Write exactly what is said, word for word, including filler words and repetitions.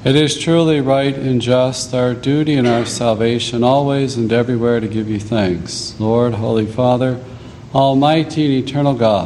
It is truly right and just, our duty and our salvation, always and everywhere to give you thanks. Lord, Holy Father, Almighty and eternal God,